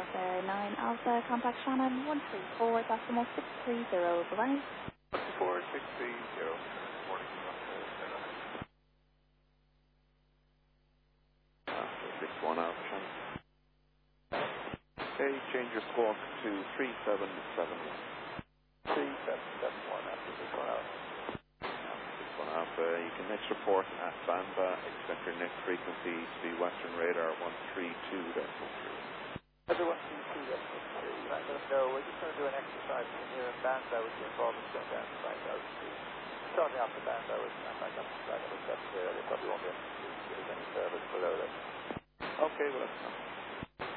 Delta 9 Alpha, contact Shannon 134, decimal 630, bye-bye. 14630, morning. 61 Alpha, Shannon. Okay, change your squawk to 3771. 3771 after 61 Alpha. 61 Alpha, you can next report at Banda, expect your next frequency to be Western Radar 132.3. Other 132.3, let them know, we're just going to do an exercise from here in Banda, which involves going down to 5,000 feet. Starting off the Banda, and back up to 5,000 feet, they probably won't be able to give us any service below that. Okay, well that's fine.